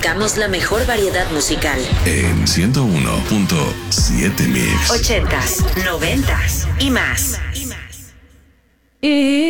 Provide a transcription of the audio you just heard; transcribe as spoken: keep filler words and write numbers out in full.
Buscamos la mejor variedad musical. En ciento uno punto siete Mix. Ochentas, noventas y más. Y